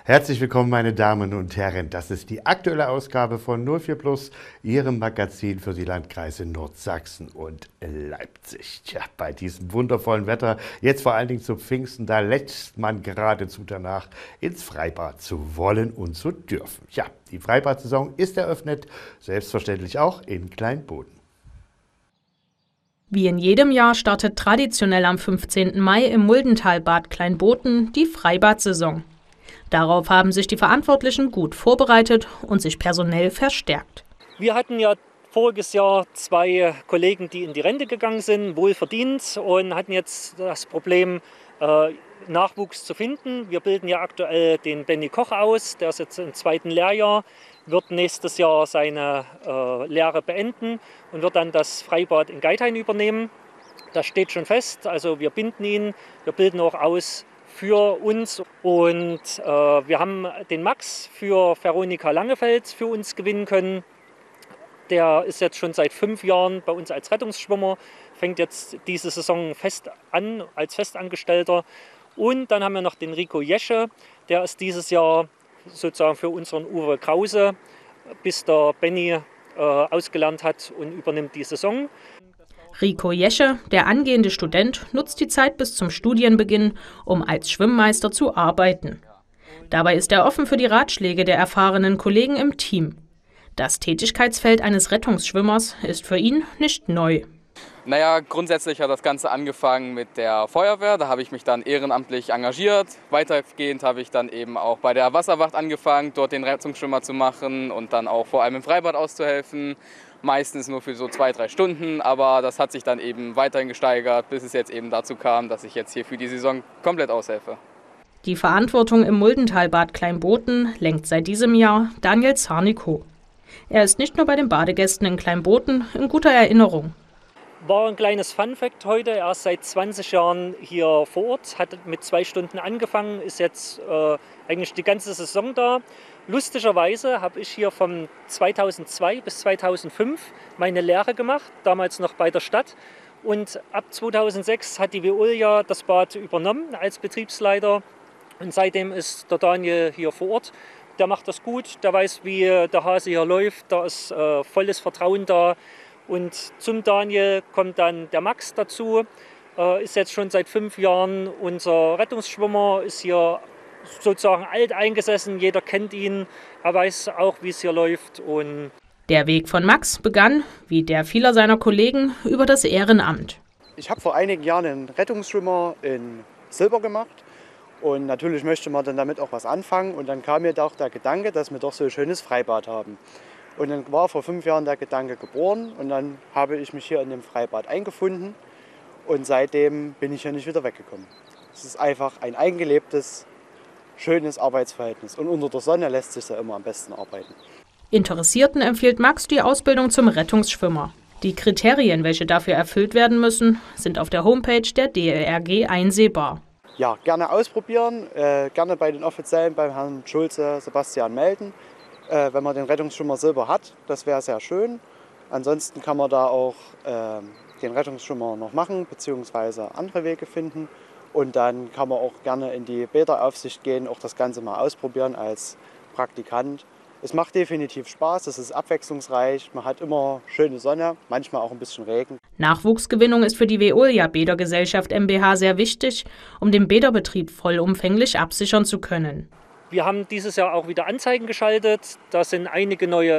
Herzlich willkommen, meine Damen und Herren. Das ist die aktuelle Ausgabe von 04 Plus, Ihrem Magazin für die Landkreise Nordsachsen und Leipzig. Tja, bei diesem wundervollen Wetter, jetzt vor allen Dingen zu Pfingsten, da lächzt man geradezu danach, ins Freibad zu wollen und zu dürfen. Ja, die Freibad-Saison ist eröffnet, selbstverständlich auch in Kleinboden. Wie in jedem Jahr startet traditionell am 15. Mai im Muldentalbad Kleinboten die Freibad-Saison. Darauf haben sich die Verantwortlichen gut vorbereitet und sich personell verstärkt. Wir hatten ja voriges Jahr 2 Kollegen, die in die Rente gegangen sind, wohlverdient, und hatten jetzt das Problem, Nachwuchs zu finden. Wir bilden ja aktuell den Benny Koch aus, der ist jetzt im 2. Lehrjahr, wird nächstes Jahr seine Lehre beenden und wird dann das Freibad in Geithain übernehmen. Das steht schon fest, also wir binden ihn, wir bilden auch aus für uns, und wir haben den Max für Veronika Langefeld für uns gewinnen können. Der ist jetzt schon seit 5 Jahren bei uns als Rettungsschwimmer, fängt jetzt diese Saison fest an als Festangestellter. Und dann haben wir noch den Rico Jesche, der ist dieses Jahr sozusagen für unseren Uwe Krause, bis der Benny ausgelernt hat, und übernimmt die Saison. Rico Jesche, der angehende Student, nutzt die Zeit bis zum Studienbeginn, um als Schwimmmeister zu arbeiten. Dabei ist er offen für die Ratschläge der erfahrenen Kollegen im Team. Das Tätigkeitsfeld eines Rettungsschwimmers ist für ihn nicht neu. Naja, grundsätzlich hat das Ganze angefangen mit der Feuerwehr. Da habe ich mich dann ehrenamtlich engagiert. Weitergehend habe ich dann eben auch bei der Wasserwacht angefangen, dort den Rettungsschwimmer zu machen und dann auch vor allem im Freibad auszuhelfen. Meistens nur für so 2-3 Stunden, aber das hat sich dann eben weiterhin gesteigert, bis es jetzt eben dazu kam, dass ich jetzt hier für die Saison komplett aushelfe. Die Verantwortung im Muldentalbad Kleinboten lenkt seit diesem Jahr Daniel Zarnikow. Er ist nicht nur bei den Badegästen in Kleinboten in guter Erinnerung. War ein kleines Funfact heute, er ist seit 20 Jahren hier vor Ort, hat mit 2 Stunden angefangen, ist jetzt eigentlich die ganze Saison da. Lustigerweise habe ich hier von 2002 bis 2005 meine Lehre gemacht, damals noch bei der Stadt. Und ab 2006 hat die Veolia das Bad übernommen als Betriebsleiter. Und seitdem ist der Daniel hier vor Ort. Der macht das gut, der weiß, wie der Hase hier läuft, da ist volles Vertrauen da. Und zum Daniel kommt dann der Max dazu, ist jetzt schon seit 5 Jahren unser Rettungsschwimmer, ist hier sozusagen alt eingesessen, jeder kennt ihn, er weiß auch, wie es hier läuft. Und der Weg von Max begann, wie der vieler seiner Kollegen, über das Ehrenamt. Ich habe vor einigen Jahren einen Rettungsschwimmer in Silber gemacht, und natürlich möchte man dann damit auch was anfangen, und dann kam mir doch der Gedanke, dass wir doch so ein schönes Freibad haben. Und dann war vor 5 Jahren der Gedanke geboren, und dann habe ich mich hier in dem Freibad eingefunden, und seitdem bin ich hier nicht wieder weggekommen. Es ist einfach ein eingelebtes, schönes Arbeitsverhältnis, und unter der Sonne lässt sich ja immer am besten arbeiten. Interessierten empfiehlt Max die Ausbildung zum Rettungsschwimmer. Die Kriterien, welche dafür erfüllt werden müssen, sind auf der Homepage der DLRG einsehbar. Ja, gerne ausprobieren, gerne bei den Offiziellen, beim Herrn Schulze, Sebastian melden. Wenn man den Rettungsschwimmer Silber hat, das wäre sehr schön. Ansonsten kann man da auch den Rettungsschwimmer noch machen, beziehungsweise andere Wege finden. Und dann kann man auch gerne in die Bäderaufsicht gehen, auch das Ganze mal ausprobieren als Praktikant. Es macht definitiv Spaß, es ist abwechslungsreich, man hat immer schöne Sonne, manchmal auch ein bisschen Regen. Nachwuchsgewinnung ist für die Veolia Bädergesellschaft mbH sehr wichtig, um den Bäderbetrieb vollumfänglich absichern zu können. wir haben dieses Jahr auch wieder Anzeigen geschaltet, da sind einige neue